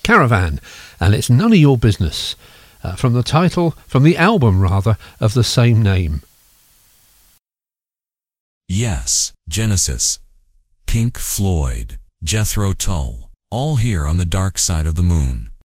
Caravan, and it's None of Your Business, from the album of the same name. Yes, Genesis, Pink Floyd, Jethro Tull, all here on the dark side of the moon.